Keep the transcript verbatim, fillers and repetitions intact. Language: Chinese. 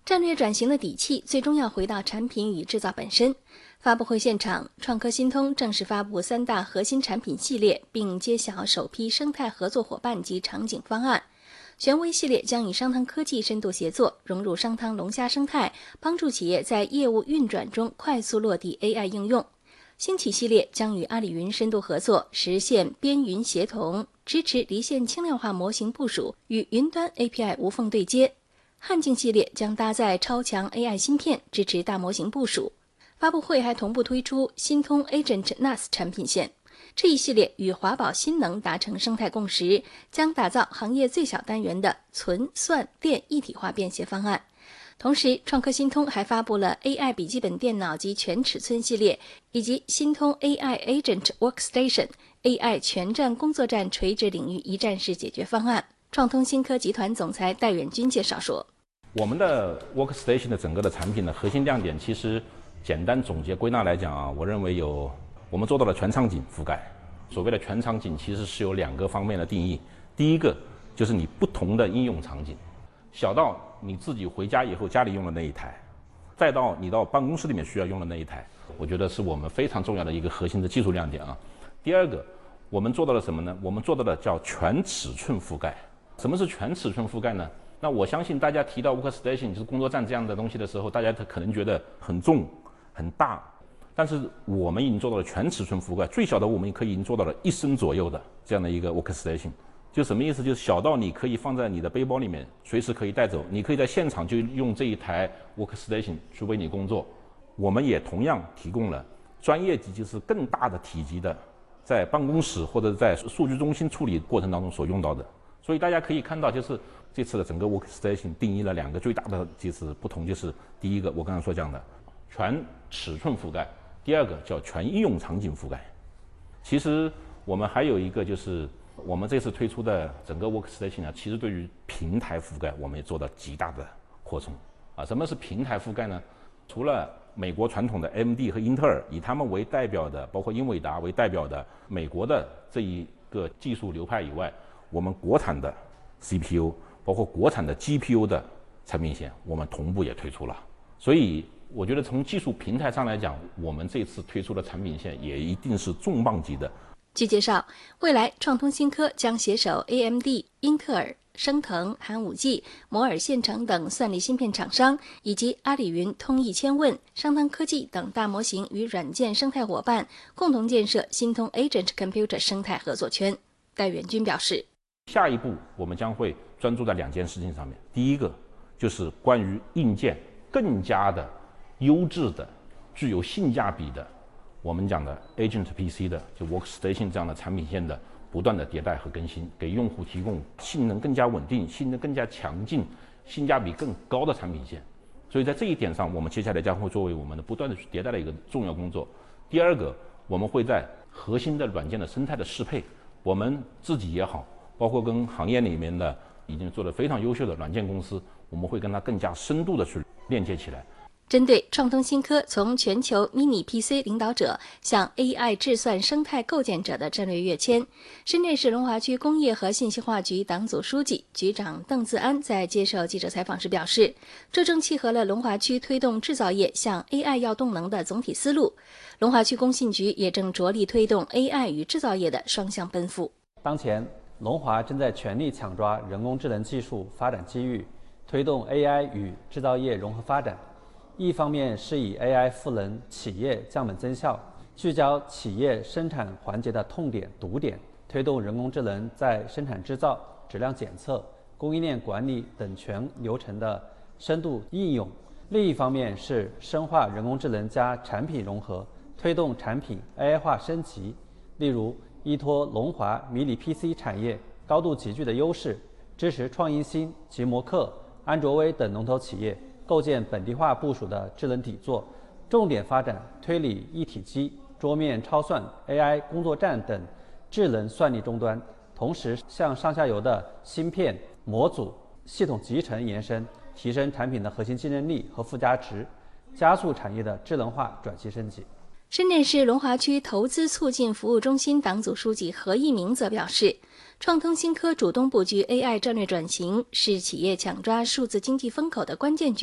战略转型的底气最终要回到产品与制造本身。发布会现场，创科新通正式发布三大核心产品系列，并揭晓首批生态合作伙伴及场景方案。玄威系列将与商汤科技深度协作，融入商汤龙虾生态，帮助企业在业务运转中快速落地 A I 应用。新起系列将与阿里云深度合作，实现边云协同，支持离线轻量化模型部署与云端 A P I 无缝对接。汉境系列将搭载超强 A I 芯片，支持大模型部署。发布会还同步推出新通 Agent N A S 产品线，这一系列与华宝新能达成生态共识，将打造行业最小单元的存算电一体化便携方案。同时，创科新通还发布了 A I 笔记本电脑及全尺寸系列，以及新通 A I Agent Workstation、A I 全站工作站垂直领域一站式解决方案。创通新科集团总裁戴远军介绍说， 我们的 Workstation 的整个的产品的核心亮点，其实简单总结归纳来讲啊，我认为有我们做到了全场景覆盖。所谓的全场景其实是有两个方面的定义，第一个就是你不同的应用场景，小到你自己回家以后家里用的那一台，再到你到办公室里面需要用的那一台，我觉得是我们非常重要的一个核心的技术亮点啊。第二个，我们做到了什么呢？我们做到了叫全尺寸覆盖。什么是全尺寸覆盖呢？那我相信大家提到 Workstation 就是工作站这样的东西的时候，大家可能觉得很重很大，但是我们已经做到了全尺寸覆盖，最小的我们可以已经做到了一升左右的这样的一个 Workstation。就什么意思？就是小到你可以放在你的背包里面，随时可以带走，你可以在现场就用这一台 Workstation 去为你工作。我们也同样提供了专业级，就是更大的体积的，在办公室或者在数据中心处理过程当中所用到的。所以大家可以看到，就是这次的整个 Workstation 定义了两个最大的就是不同，就是第一个我刚刚所讲的全尺寸覆盖，第二个叫全应用场景覆盖。其实我们还有一个就是我们这次推出的整个 Workstation 呢，其实对于平台覆盖我们也做到极大的扩充啊。什么是平台覆盖呢？除了美国传统的 A M D 和英特尔以他们为代表的，包括英伟达为代表的美国的这一个技术流派以外，我们国产的 C P U 包括国产的 G P U 的产品线我们同步也推出了。所以我觉得从技术平台上来讲，我们这次推出的产品线也一定是重磅级的。 据介绍，未来创通新科将携手 A M D、英特尔、升腾、寒武纪、摩尔线程等算力芯片厂商，以及阿里云、通义千问、商汤科技等大模型与软件生态伙伴，共同建设新通 Agent Computer 生态合作圈。戴远军表示， 下一步我们将会专注在两件事情上面。第一个就是关于硬件更加的优质的、具有性价比的，我们讲的 Agent P C 的，就 Workstation 这样的产品线的不断的迭代和更新，给用户提供性能更加稳定、性能更加强劲、性价比更高的产品线。所以在这一点上，我们接下来将会作为我们的不断的去迭代的一个重要工作。第二个，我们会在核心的软件的生态的适配，我们自己也好，包括跟行业里面的已经做得非常优秀的软件公司，我们会跟它更加深度的去链接起来。 针对创通新科从全球 Mini P C 领导者向 A I 智算生态构建者的战略跃迁，深圳市龙华区工业和信息化局党组书记、局长邓自安在接受记者采访时表示，这正契合了龙华区推动制造业向 A I 要动能的总体思路。龙华区工信局也正着力推动 A I 与制造业的双向奔赴。 当前，龙华正在全力抢抓人工智能技术发展机遇，推动 A I 与制造业融合发展。一方面是以 A I 赋能企业降本增效，聚焦企业生产环节的痛点、堵点，推动人工智能在生产制造、质量检测、供应链管理等全流程的深度应用；另一方面是深化人工智能加产品融合，推动产品 A I 化升级。例如，依托龙华迷你 P C 产业高度集聚的优势，支持创新星、吉摩克、安卓微等龙头企业构建本地化部署的智能底座，重点发展推理一体机、桌面超算、A I 工作站等智能算力终端，同时向上下游的芯片、模组、系统集成延伸，提升产品的核心竞争力和附加值，加速产业的智能化转型升级。 深圳市龙华区投资促进服务中心党组书记何一鸣则表示，创通新科主动布局 A I 战略转型，是企业抢抓数字经济风口的关键